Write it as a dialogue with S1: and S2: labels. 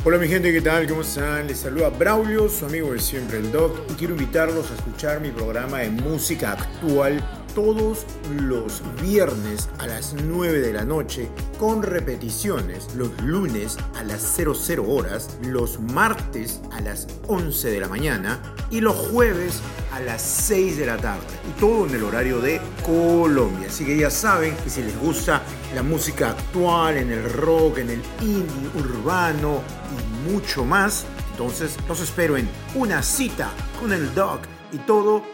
S1: Hola mi gente, ¿qué tal? ¿Cómo están? Les saluda Braulio, su amigo de siempre, el Doc, y quiero invitarlos a escuchar mi programa de música actual todos los viernes a las 9 de la noche, con repeticiones los lunes a las 00 horas, los martes a las 11 de la mañana y los jueves a las 6 de la tarde. Y todo en el horario de Colombia. Así que ya saben que si les gusta la música actual, en el rock, en el indie, urbano y mucho más, entonces los espero en Una Cita con el Doc, y todo